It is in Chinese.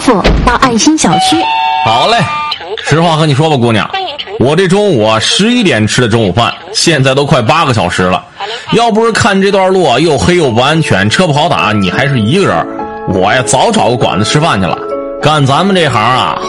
府到爱心小区。 好嘞，实话和你说吧，姑娘，我这中午11点吃的中午饭，现在都快8个小时了。要不是看这段路又黑又不安全，车不好打，你还是一个人，我呀早找个馆子吃饭去了。干咱们这行啊，